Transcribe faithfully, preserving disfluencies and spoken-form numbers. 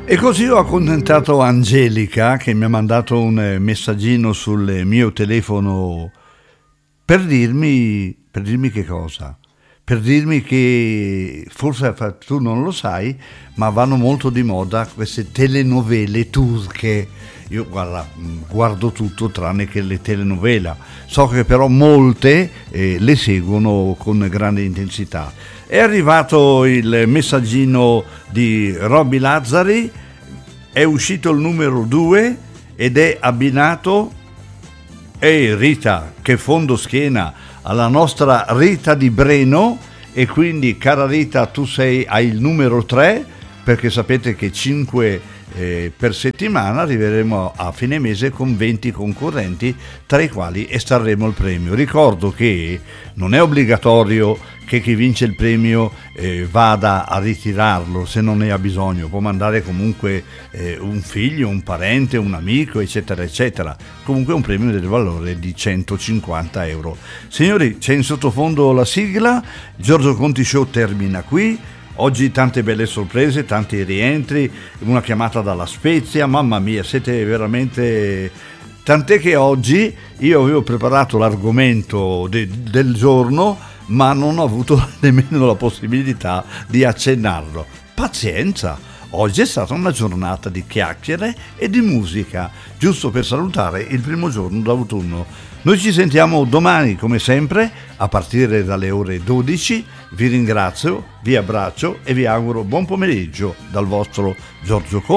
E così ho accontentato Angelica, che mi ha mandato un messaggino sul mio telefono per dirmi, per dirmi che cosa? Per dirmi che forse tu non lo sai, ma vanno molto di moda queste telenovele turche. Io guarda, guardo tutto tranne che le telenovela. So che però molte eh, le seguono con grande intensità. È arrivato il messaggino di Robby Lazzari, è uscito il numero due ed è abbinato. Ehi Rita, che fondo schiena, alla nostra Rita di Breno, e quindi cara Rita tu sei hai il numero tre, perché sapete che cinque eh, per settimana arriveremo a fine mese con venti concorrenti, tra i quali estrarremo il premio. Ricordo che non è obbligatorio che chi vince il premio eh, vada a ritirarlo se non ne ha bisogno, può mandare comunque eh, un figlio, un parente, un amico, eccetera eccetera. Comunque è un premio del valore di centocinquanta euro. Signori, c'è in sottofondo la sigla. Giorgio Conti Show termina qui. Oggi tante belle sorprese, tanti rientri, una chiamata dalla Spezia, mamma mia, siete veramente... Tant'è che oggi io avevo preparato l'argomento de- del giorno, ma non ho avuto nemmeno la possibilità di accennarlo. Pazienza, oggi è stata una giornata di chiacchiere e di musica, giusto per salutare il primo giorno d'autunno. Noi ci sentiamo domani come sempre a partire dalle ore dodici. Vi ringrazio, vi abbraccio e vi auguro buon pomeriggio dal vostro Giorgio Conti.